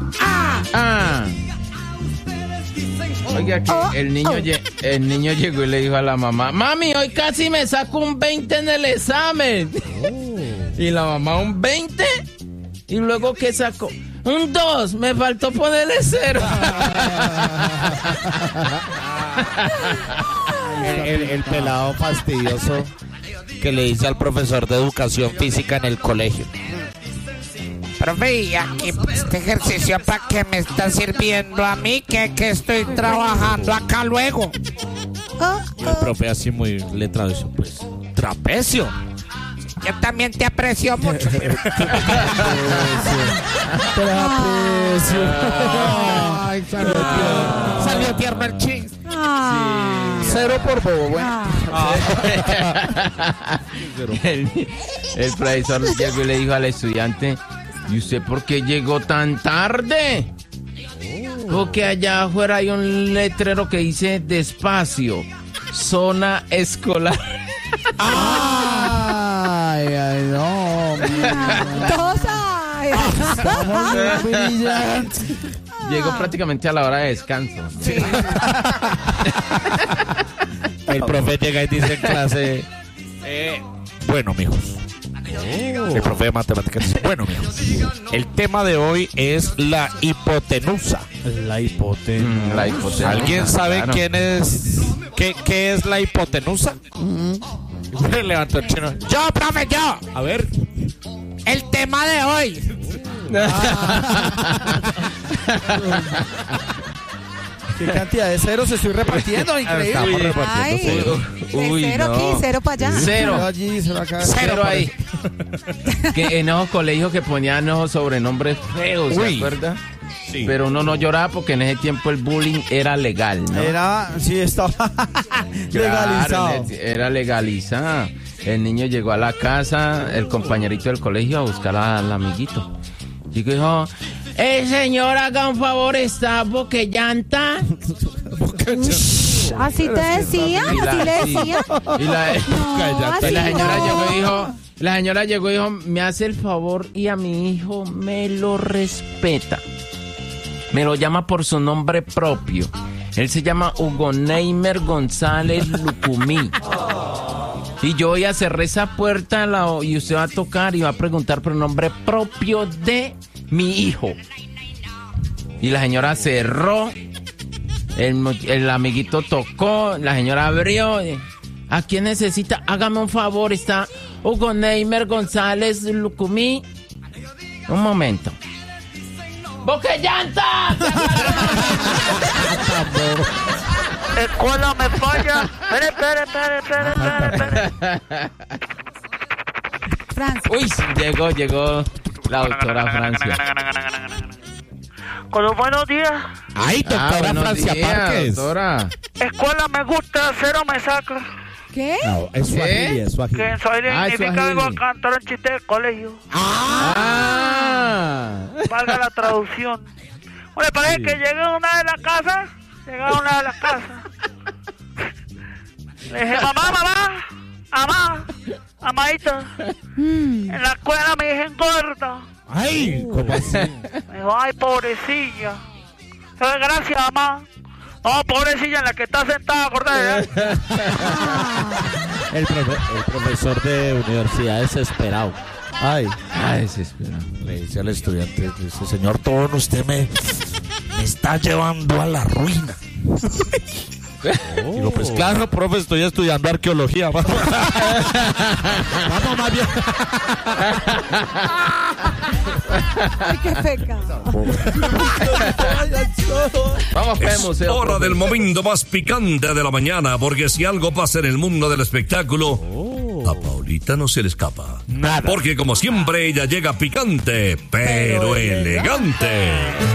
Oiga, que el niño llegó y le dijo a la mamá: mami, hoy casi me saco un 20 en el examen. Y la mamá: ¿un 20? Y luego, ¿qué sacó? Un 2, me faltó ponerle 0. El pelado fastidioso que le dice al profesor de educación física en el colegio: profe, ¿y aquí este ejercicio para qué me está sirviendo a mí? Que estoy trabajando acá luego. Y el profe así muy letrado dice: pues, trapecio. Yo también te aprecio mucho. Ay, salió tierno el chiste. Ah. 0 por bobo, bueno. El profesor llegó y le dijo al estudiante: ¿y usted por qué llegó tan tarde? Porque allá afuera hay un letrero que dice: despacio, zona escolar. Ay, no. Estamos muy brillantes. Llegó prácticamente a la hora de descanso. Sí. El profe llega y dice en clase: bueno, mijos. El profe de matemáticas dice: bueno, mijos, el tema de hoy es la hipotenusa. La hipotenusa. ¿Alguien sabe claro. quién es? ¿Qué es la hipotenusa? Levantó el chino: yo, profe, yo. A ver, el tema de hoy. ¿Qué cantidad de ceros estoy repartiendo? Increíble. Estamos repartiendo Ay, cero. Uy, cero no. aquí, 0 para allá. 0. Allí, cero acá. 0 ahí. Que en esos colegios que ponían esos sobrenombres feos, ¿se Uy. acuerda? Sí. Pero uno no lloraba porque en ese tiempo el bullying era legal, ¿no? Estaba legalizado. Claro, era legalizado. El niño llegó a la casa, el compañerito del colegio, a buscar al amiguito. Y dijo: señor, haga un favor, ¿está boquellanta? Así te decía, así le decía. Y la señora no. llegó y dijo: la señora llegó y dijo: me hace el favor y a mi hijo me lo respeta. Me lo llama por su nombre propio. Él se llama Hugo Neymer González Lucumí. Y yo voy a cerrar esa puerta y usted va a tocar y va a preguntar por el nombre propio de mi hijo. Y la señora cerró, el amiguito tocó, la señora abrió. ¿A quién necesita? Hágame un favor, está Hugo Neymer González Lucumí. Un momento. ¡Boquellanta! Escuela me falla. Espere. Francia. Uy, llegó la doctora Francia. Con los buenos días. Ay, doctora buenos Francia días, Márquez. doctora. Escuela me gusta, 0 me saca. ¿Qué? No, es Swahili, es Que Swahili. en Swahili significa Swahili. algo a cantar un chiste del colegio. Valga la traducción. Oye, parece que llegó una de las casas. Le dije: amadita. En la escuela me dicen gorda. Ay, ¿cómo así? Me dijo: ay, pobrecilla. Gracias, mamá. No, pobrecilla, en la que está sentada, gorda. El profesor de universidad desesperado. Ay. Desesperado. Le dice al estudiante, dice: señor Tobón, usted me está llevando a la ruina. Digo: pues claro, profe, estoy estudiando arqueología. Vamos más bien. Ay, qué pecado. Vamos para el Es museo. hora profe. del momento más picante de la mañana, porque si algo pasa en el mundo del espectáculo, a Paulita no se le escapa. Nada. Porque como siempre ella llega picante, pero elegante.